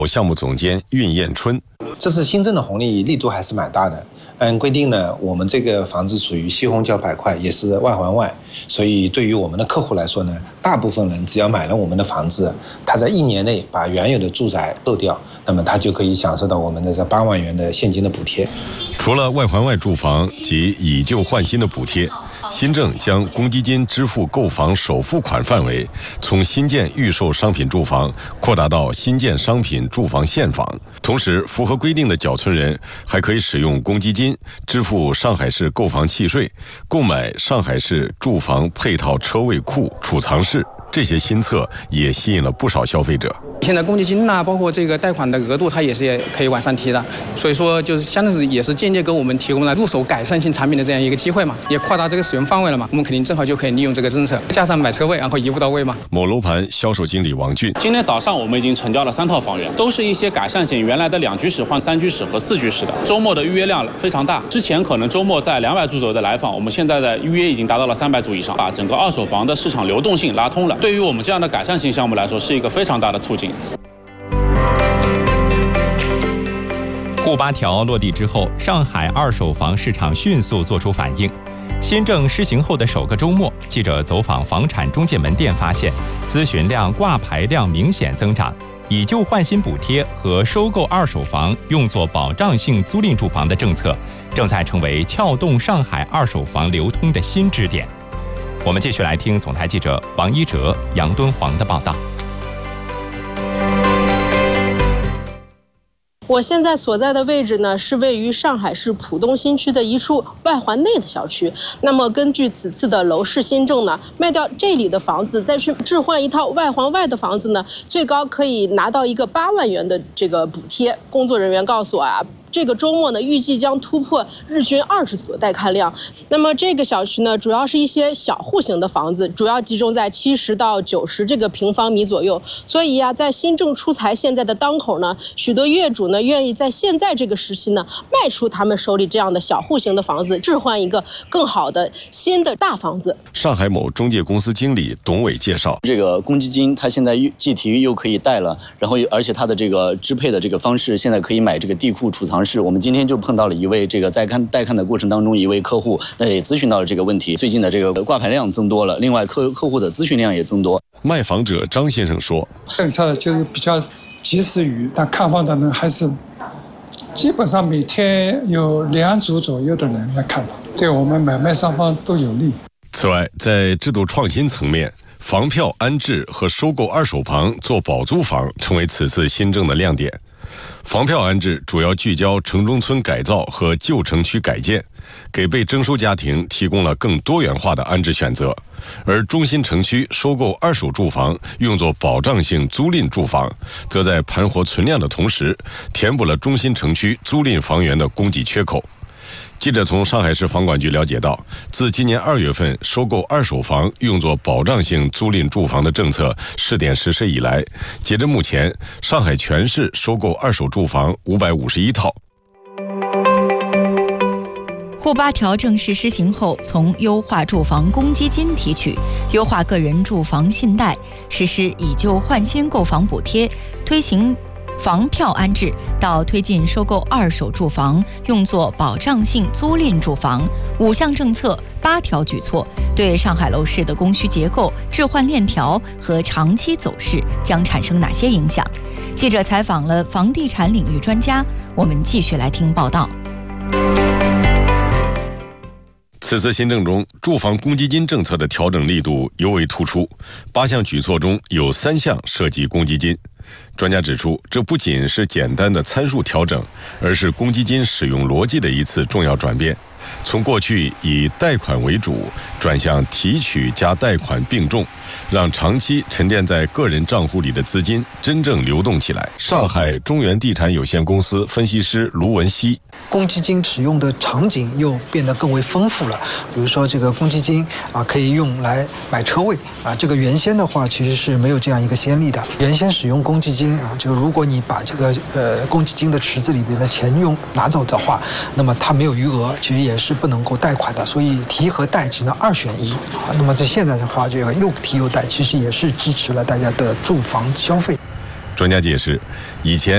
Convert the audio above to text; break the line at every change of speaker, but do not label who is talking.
项目总监运燕春。
这次新政的红利力度还是蛮大的。按规定呢，我们这个房子属于西虹桥板块，也是外环外，所以对于我们的客户来说呢，大部分人只要买了我们的房子，他在1年内把原有的住宅售掉，那么他就可以享受到我们的这8万元的现金的补贴。
除了外环外住房及以旧换新的补贴，新政将公积金支付购房首付款范围从新建预售商品住房扩大到新建商品住房现房，同时符合规定的缴存人还可以使用公积金支付上海市购房契税，购买上海市住房配套车位库储藏室。这些新策也吸引了不少消费者。
现在公积金包括这个贷款的额度，它也可以往上提的，所以说就是相当是也是间接给我们提供了入手改善性产品的这样一个机会嘛，也扩大这个使用范围了嘛，我们肯定正好就可以利用这个政策，加上买车位，然后一步到位嘛。
某楼盘销售经理王俊，
今天早上我们已经成交了3套房源，都是一些改善型原来的2居室换3居室和4居室的，周末的预约量非常大。之前可能周末在200组左右的来访，我们现在的预约已经达到了300组以上，把整个二手房的市场流动性拉通了。对于我们这样的改善型项目来说，是一个非常大的促进。
沪8条落地之后，上海二手房市场迅速做出反应。新政施行后的首个周末，记者走访房产中介门店发现，咨询量、挂牌量明显增长。以旧换新补贴和收购二手房用作保障性租赁住房的政策，正在成为撬动上海二手房流通的新支点。我们继续来听总台记者王一哲、杨敦煌的报道。
我现在所在的位置呢，是位于上海市浦东新区的一处外环内的小区。那么根据此次的楼市新政呢，卖掉这里的房子，再去置换一套外环外的房子呢，最高可以拿到一个8万元的这个补贴。工作人员告诉我啊，这个周末呢，预计将突破日均20组的带看量。那么这个小区呢，主要是一些小户型的房子，主要集中在70到90这个平方米左右。所以呀，在新政出台现在的当口呢，许多业主呢愿意在现在这个时期呢，卖出他们手里这样的小户型的房子，置换一个更好的新的大房子。
上海某中介公司经理董伟介绍，
这个公积金它现在既提又可以贷了，然后而且它的这个支配的这个方式，现在可以买这个地库储藏。我们今天就碰到了一位这个在带看的过程当中，一位客户也咨询到了这个问题。最近的这个挂牌量增多了，另外客户的咨询量也增多。
卖房者张先生说，
政策就是比较及时雨，但看房的人还是基本上每天有2组左右的人来看房，对我们买卖双方都有利。
此外，在制度创新层面，房票安置和收购二手房做保租房成为此次新政的亮点。房票安置主要聚焦城中村改造和旧城区改建，给被征收家庭提供了更多元化的安置选择。而中心城区收购二手住房用作保障性租赁住房，则在盘活存量的同时，填补了中心城区租赁房源的供给缺口。记者从上海市房管局了解到，自今年2月份收购二手房用作保障性租赁住房的政策试点实施以来，截至目前，上海全市收购二手住房551套。
沪8条正式施行后，从优化住房公积金提取，优化个人住房信贷，实施以旧换新购房补贴，推行房票安置，到推进收购二手住房用作保障性租赁住房，5项政策8条举措，对上海楼市的供需结构、置换链条和长期走势将产生哪些影响？记者采访了房地产领域专家，我们继续来听报道。
此次新政中，住房公积金政策的调整力度尤为突出，8项举措中有3项涉及公积金。专家指出，这不仅是简单的参数调整，而是公积金使用逻辑的一次重要转变。从过去以贷款为主，转向提取加贷款并重，让长期沉淀在个人账户里的资金真正流动起来。上海中原地产有限公司分析师卢文熙，
公积金使用的场景又变得更为丰富了。比如说，这个公积金可以用来买车位这个原先的话其实是没有这样一个先例的。原先使用公积金就如果你把这个公积金的池子里边的钱拿走的话，那么它没有余额，其实也是不能够贷款的，所以提和贷只能2选1那么在现在的话，这个又提又贷，其实也是支持了大家的住房消费。
专家解释，以前